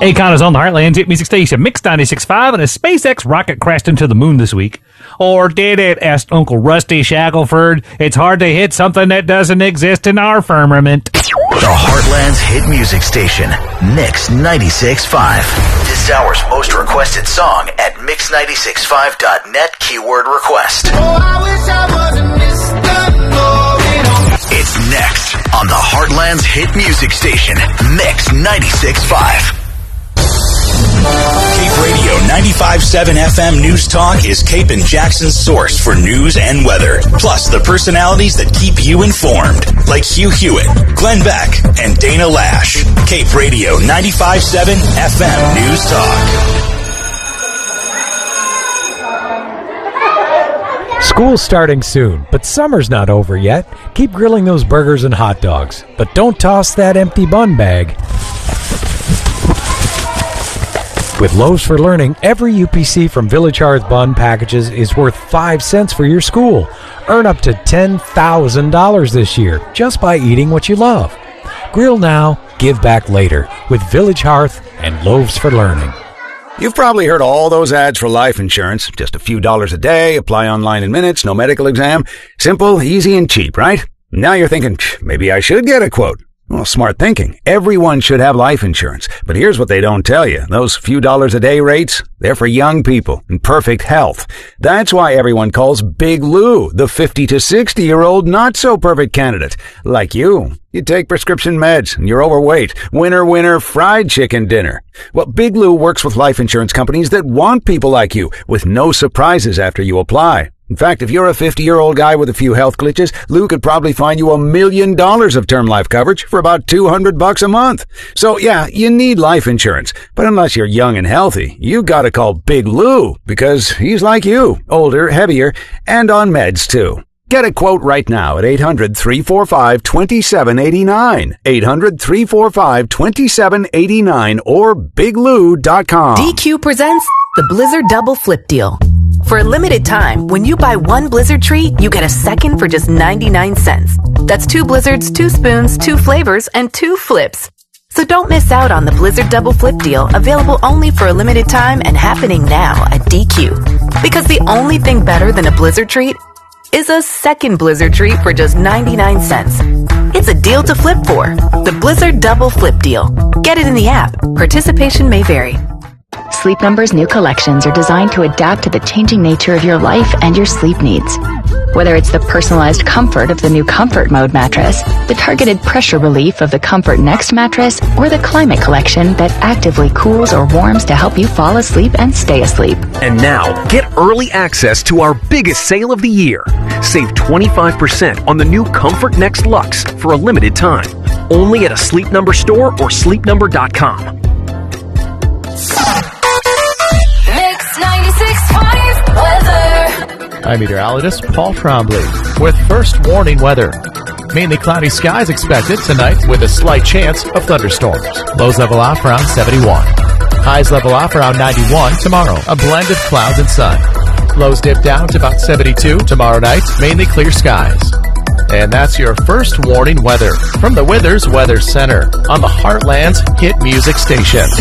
Akon is on the Heartland's hit music station, Mix 96.5, and a SpaceX rocket crashed into the moon this week. Or did it? Asked Uncle Rusty Shackelford. It's hard to hit something that doesn't exist in our firmament. The Heartland's hit music station, Mix 96.5. This hour's most requested song at mix965.net keyword request. Oh, I wish I wasn't Mr. Florida. It's next on the Heartland's hit music station, Mix 96.5. Cape Radio 95.7 FM News Talk is Cape and Jackson's source for news and weather. Plus the personalities that keep you informed, like Hugh Hewitt, Glenn Beck, and Dana Lash. Cape Radio 95.7 FM News Talk. School's starting soon, but summer's not over yet. Keep grilling those burgers and hot dogs, but don't toss that empty bun bag. With Loaves for Learning, every UPC from Village Hearth Bun packages is worth 5 cents for your school. Earn up to $10,000 this year just by eating what you love. Grill now, give back later with Village Hearth and Loaves for Learning. You've probably heard all those ads for life insurance. Just a few dollars a day, apply online in minutes, no medical exam. Simple, easy, and cheap, right? Now you're thinking, maybe I should get a quote. Well, smart thinking. Everyone should have life insurance. But here's what they don't tell you. Those few dollars a day rates, they're for young people in perfect health. That's why everyone calls Big Lou the 50 to 60-year-old not-so-perfect candidate. Like you. You take prescription meds and you're overweight. Winner, winner, fried chicken dinner. Well, Big Lou works with life insurance companies that want people like you with no surprises after you apply. In fact, if you're a 50-year-old guy with a few health glitches, Lou could probably find you $1 million of term life coverage for about $200 a month. So yeah, you need life insurance. But unless you're young and healthy, you gotta call Big Lou because he's like you, older, heavier, and on meds too. Get a quote right now at 800-345-2789. 800-345-2789 or biglou.com. DQ presents the Blizzard Double Flip Deal. For a limited time, when you buy one Blizzard treat, you get a second for just 99 cents. That's 2 Blizzards, 2 spoons, 2 flavors, and 2 flips. So don't miss out on the Blizzard Double Flip Deal, available only for a limited time and happening now at DQ. Because the only thing better than a Blizzard treat is a second Blizzard treat for just 99 cents. It's a deal to flip for. The Blizzard Double Flip Deal. Get it in the app. Participation may vary. Sleep Number's new collections are designed to adapt to the changing nature of your life and your sleep needs. Whether it's the personalized comfort of the new Comfort Mode mattress, the targeted pressure relief of the Comfort Next mattress, or the Climate Collection that actively cools or warms to help you fall asleep and stay asleep. And now, get early access to our biggest sale of the year. Save 25% on the new Comfort Next Luxe for a limited time. Only at a Sleep Number store or sleepnumber.com. Mix 96.5 weather. I'm meteorologist Paul Trombley with first warning weather. Mainly cloudy skies expected tonight with a slight chance of thunderstorms. Lows level off around 71. Highs level off around 91 tomorrow. A blend of clouds and sun. Lows dip down to about 72 tomorrow night. Mainly clear skies. And that's your first warning weather from the Withers Weather Center on the Heartland's hit music station.